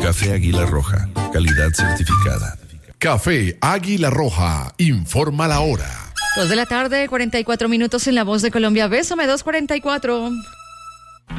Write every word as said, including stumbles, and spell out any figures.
Café Águila Roja, calidad certificada. Café Águila Roja, informa la hora. Dos de la tarde, cuarenta y cuatro minutos en La Voz de Colombia. Bésame, dos cuarenta y cuatro.